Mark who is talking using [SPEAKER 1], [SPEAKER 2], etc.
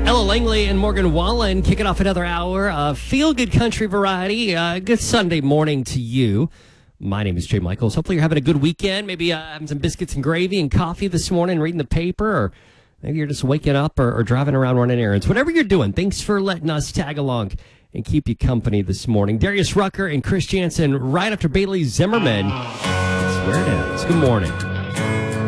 [SPEAKER 1] Ella Langley and Morgan Wallen kicking off another hour of feel-good country variety. Good Sunday morning to you. My name is Jay Michaels. Hopefully you're having a good weekend. Maybe having some biscuits and gravy and coffee this morning, reading the paper, or maybe you're just waking up or driving around running errands. Whatever you're doing, thanks for letting us tag along and keep you company this morning. Darius Rucker and Chris Jansen right after Bailey Zimmerman. That's where it is. Good morning.